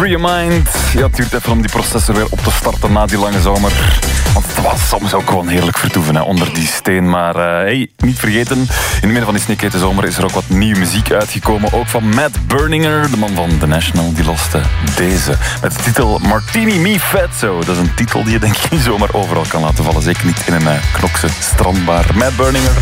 Free Your Mind. Ja, het duurt even om die processor weer op te starten na die lange zomer. Want het was soms ook gewoon heerlijk vertoeven onder die steen. Maar hey, niet vergeten, in het midden van die snikhete zomer is er ook wat nieuwe muziek uitgekomen. Ook van Matt Berninger, de man van The National. Die loste deze met de titel Martini Mi Fezzo. Dat is een titel die je denk ik niet zomaar overal kan laten vallen. Zeker niet in een knokse strandbar. Matt Berninger.